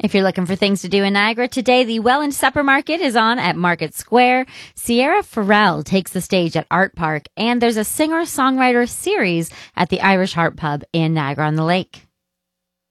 If you're looking for things to do in Niagara today, the Welland Supper Market is on at Market Square. Sierra Farrell takes the stage at Art Park, and there's a singer-songwriter series at the Irish Heart Pub in Niagara-on-the-Lake.